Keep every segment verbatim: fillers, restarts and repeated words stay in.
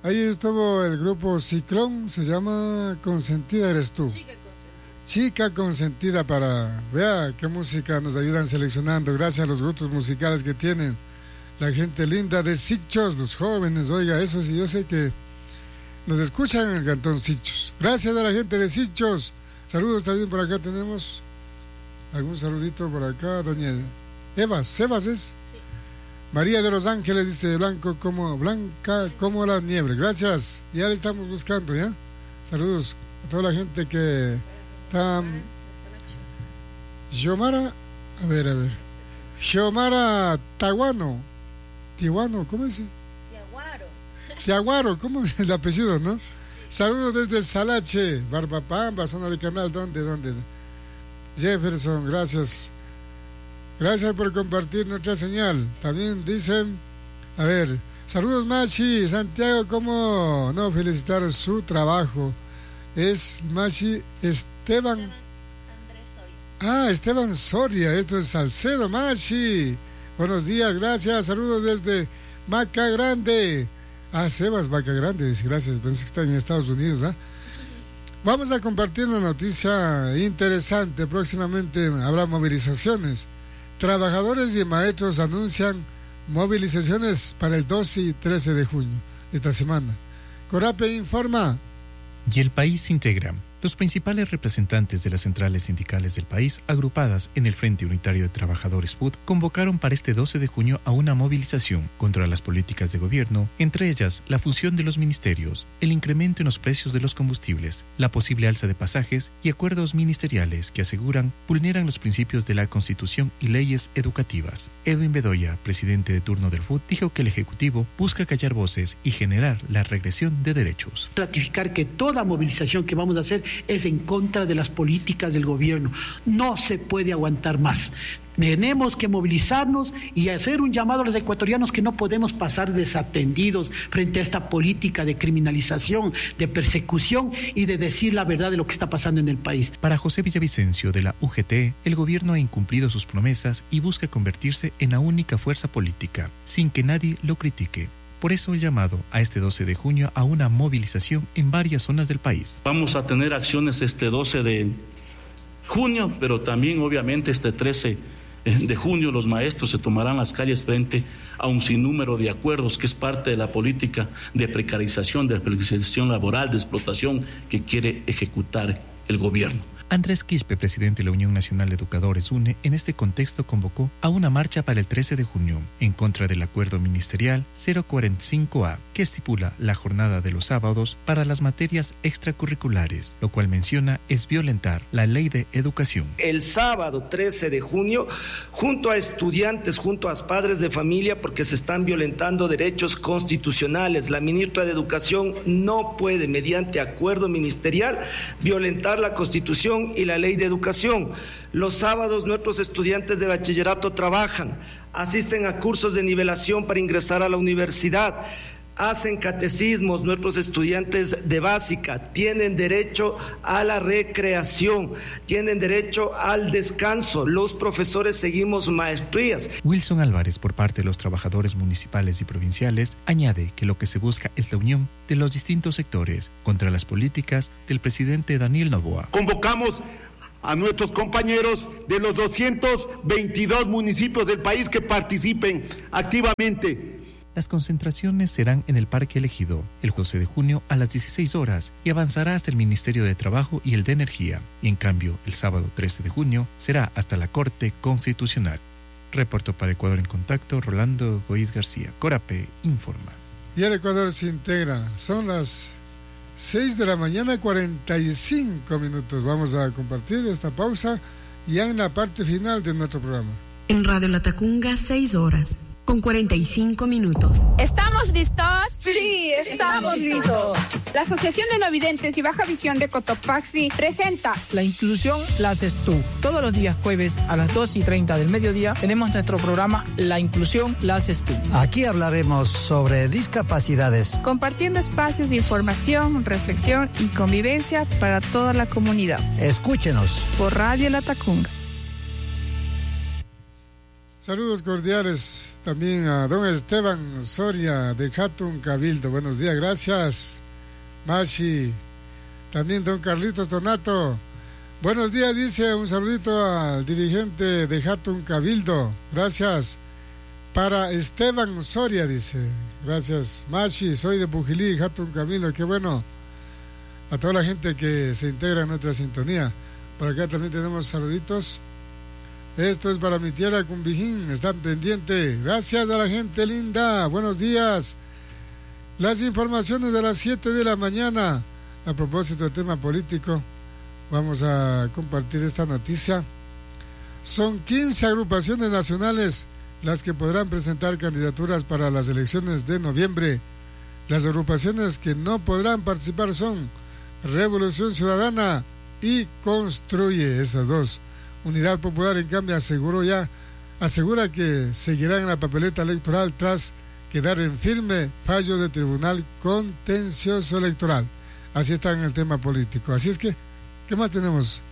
Ahí estuvo el grupo Ciclón, se llama Consentida Eres Tú. Chica consentida. Chica consentida para... Vea qué música nos ayudan seleccionando, gracias a los gustos musicales que tienen la gente linda de Sicchos, los jóvenes, oiga, eso sí, yo sé que nos escuchan en el cantón Sicchos. Gracias a la gente de Sicchos. Saludos también por acá, tenemos algún saludito por acá, doña Eva, Sebas es. Sí. María de los Ángeles dice, blanco como, blanca como la nieve. Gracias, ya le estamos buscando, ¿ya? Saludos a toda la gente que está... Xiomara, a ver, a ver. Xiomara Taguano. Tijuano, ¿cómo es? Tiaguaro. Tiaguaro, ¿cómo es el apellido, no? Sí. Saludos desde Salache, Barbapamba, zona de Canal, ¿dónde, dónde? Jefferson, gracias. Gracias por compartir nuestra señal. También dicen, a ver, saludos Machi, Santiago, ¿cómo no felicitar su trabajo? Es Machi Esteban. Esteban Andrés Soria. Ah, Esteban Soria, esto es Salcedo, Machi. Buenos días, gracias, saludos desde Maca Grande. Ah, Sebas, Maca Grande, dice, gracias, pensé que está en Estados Unidos, ¿ah? ¿eh? Vamos a compartir una noticia interesante, próximamente habrá movilizaciones. Trabajadores y maestros anuncian movilizaciones para el doce y trece de junio, esta semana. Corape informa. Y el país integra. Los principales representantes de las centrales sindicales del país, agrupadas en el Frente Unitario de Trabajadores P U T, convocaron para este doce de junio a una movilización contra las políticas de gobierno, entre ellas la fusión de los ministerios, el incremento en los precios de los combustibles, la posible alza de pasajes y acuerdos ministeriales que aseguran vulneran los principios de la Constitución y leyes educativas. Edwin Bedoya, presidente de turno del F U T, dijo que el Ejecutivo busca callar voces y generar la regresión de derechos. Ratificar que toda movilización que vamos a hacer es en contra de las políticas del gobierno. No se puede aguantar más. Tenemos que movilizarnos y hacer un llamado a los ecuatorianos que no podemos pasar desatendidos frente a esta política de criminalización, de persecución y de decir la verdad de lo que está pasando en el país. Para José Villavicencio de la U G T, el gobierno ha incumplido sus promesas y busca convertirse en la única fuerza política, sin que nadie lo critique. Por eso el llamado a este doce de junio a una movilización en varias zonas del país. Vamos a tener acciones este doce de junio, pero también obviamente este trece de junio los maestros se tomarán las calles frente a un sinnúmero de acuerdos que es parte de la política de precarización, de precarización laboral, de explotación que quiere ejecutar el gobierno. Andrés Quispe, presidente de la Unión Nacional de Educadores, U N E, en este contexto convocó a una marcha para el trece de junio en contra del acuerdo ministerial cero cuarenta y cinco A, que estipula la jornada de los sábados para las materias extracurriculares, lo cual menciona es violentar la ley de educación. El sábado trece de junio, junto a estudiantes, junto a padres de familia, porque se están violentando derechos constitucionales. La ministra de Educación no puede, mediante acuerdo ministerial, violentar la Constitución y la ley de educación. Los sábados nuestros estudiantes de bachillerato trabajan, asisten a cursos de nivelación para ingresar a la universidad, hacen catecismos. Nuestros estudiantes de básica tienen derecho a la recreación, tienen derecho al descanso. Los profesores seguimos maestrías. Wilson Álvarez, por parte de los trabajadores municipales y provinciales, añade que lo que se busca es la unión de los distintos sectores contra las políticas del presidente Daniel Noboa. Convocamos a nuestros compañeros de los doscientos veintidós municipios del país que participen activamente. Las concentraciones serán en el Parque Elegido el doce de junio a las dieciséis horas y avanzará hasta el Ministerio de Trabajo y el de Energía. Y en cambio, el sábado trece de junio será hasta la Corte Constitucional. Reportó para Ecuador en Contacto, Rolando Goiz García. Corape informa. Y el Ecuador se integra. Son las seis de la mañana, cuarenta y cinco minutos. Vamos a compartir esta pausa ya en la parte final de nuestro programa. En Radio Latacunga, seis horas. Con cuarenta y cinco minutos. ¿Estamos listos? Sí, estamos listos. La Asociación de No Videntes y Baja Visión de Cotopaxi presenta La inclusión la haces tú. Todos los días jueves a las dos y treinta del mediodía tenemos nuestro programa La inclusión la haces tú. Aquí hablaremos sobre discapacidades, compartiendo espacios de información, reflexión y convivencia para toda la comunidad. Escúchenos por Radio Latacunga. Saludos cordiales también a don Esteban Soria de Hatun Cabildo. Buenos días, gracias. Mashi, también don Carlitos Donato. Buenos días, dice, un saludito al dirigente de Hatun Cabildo. Gracias. Para Esteban Soria, dice. Gracias. Mashi, soy de Pujilí, Hatun Cabildo. Qué bueno. A toda la gente que se integra en nuestra sintonía. Por acá también tenemos saluditos. Esto es para mi tierra Cumbijín, están pendientes. Gracias a la gente linda, buenos días. Las informaciones de las siete de la mañana. A propósito del tema político, vamos a compartir esta noticia. Son quince agrupaciones nacionales las que podrán presentar candidaturas para las elecciones de noviembre. Las agrupaciones que no podrán participar son Revolución Ciudadana y Construye, esas dos. Unidad Popular, en cambio, aseguró ya, asegura que seguirá en la papeleta electoral tras quedar en firme fallo de Tribunal Contencioso Electoral. Así está en el tema político. Así es que, ¿qué más tenemos?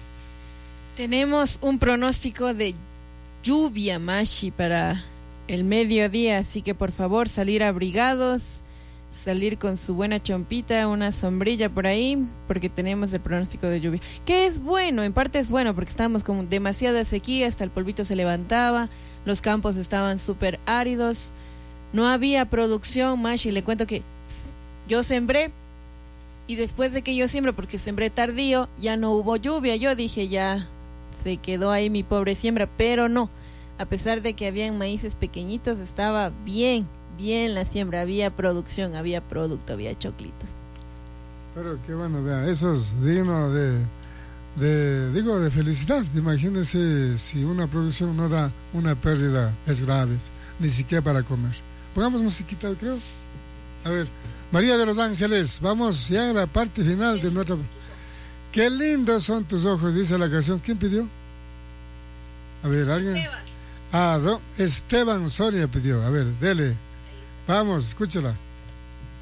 Tenemos un pronóstico de lluvia, Mashi, para el mediodía, así que por favor salir abrigados, salir con su buena chompita, una sombrilla por ahí, porque tenemos el pronóstico de lluvia, que es bueno, en parte es bueno, porque estábamos con demasiada sequía, hasta el polvito se levantaba, los campos estaban súper áridos, no había producción, Mashi, le cuento que yo sembré, y después de que yo siembro, porque sembré tardío, ya no hubo lluvia, yo dije ya se quedó ahí mi pobre siembra, pero no, a pesar de que habían maíces pequeñitos, estaba bien, bien la siembra, había producción, había producto, había choclito. Pero qué bueno, vea, eso es digno de, de, digo, de felicidad. Imagínense si una producción no da una pérdida, es grave, ni siquiera para comer. Pongamos musiquita, creo. A ver, María de los Ángeles, vamos ya a la parte final de nuestra... Qué lindos son tus ojos, dice la canción. ¿Quién pidió? A ver, ¿alguien? Esteban. Ah, don Esteban Soria pidió. A ver, dele. Vamos, escúchala.